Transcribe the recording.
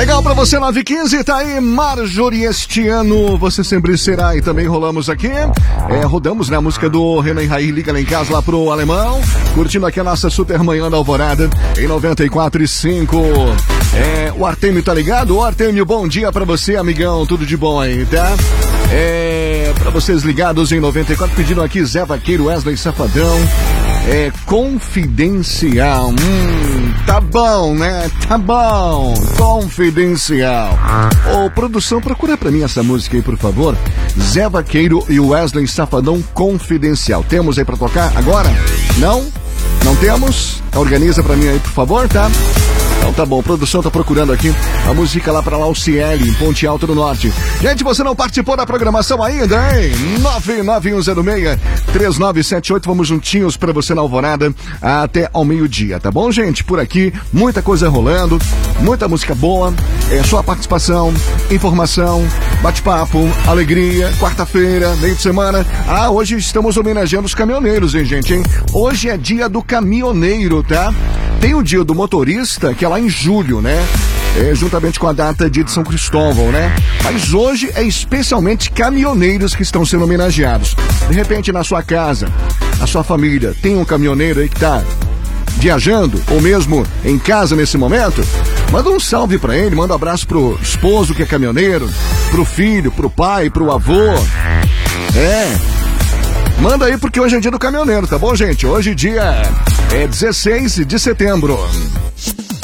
Legal pra você, 9h15, tá aí Marjorie este ano, você sempre será. E também rolamos aqui, rodamos, né, a música do Renan Raí, Liga Lá em Casa, lá pro Alemão, curtindo aqui a nossa super manhã da Alvorada, em 94.5. O Artêmio tá ligado? Ô Artêmio, bom dia pra você, amigão, tudo de bom aí, tá? Pra vocês ligados em 94, pedindo aqui Zé Vaqueiro, Wesley Safadão, Confidencial, tá bom, né? Tá bom, Confidencial. Ô, produção, procura pra mim essa música aí, por favor. Zé Vaqueiro e Wesley Safadão, Confidencial. Temos aí pra tocar agora? Não? Não temos? Organiza pra mim aí, por favor, tá? Então tá bom, a produção tá procurando aqui a música lá pra Lauciele, em Ponte Alta do Norte. Gente, você não participou da programação ainda, hein? 99106-3978, vamos juntinhos pra você na Alvorada até ao meio-dia, tá bom, gente? Por aqui, muita coisa rolando, muita música boa, sua participação, informação, bate-papo, alegria, quarta-feira, meio de semana. Hoje estamos homenageando os caminhoneiros, hein, gente, hein? Hoje é dia do caminhoneiro, tá? Tem o dia do motorista, que é lá em julho, né? Juntamente com a data de São Cristóvão, né? Mas hoje é especialmente caminhoneiros que estão sendo homenageados. De repente, na sua casa, na sua família, tem um caminhoneiro aí que tá viajando, ou mesmo em casa nesse momento, manda um salve pra ele, manda um abraço pro esposo que é caminhoneiro, pro filho, pro pai, pro avô. Manda aí porque hoje é dia do caminhoneiro, tá bom, gente? Hoje dia 16 de setembro.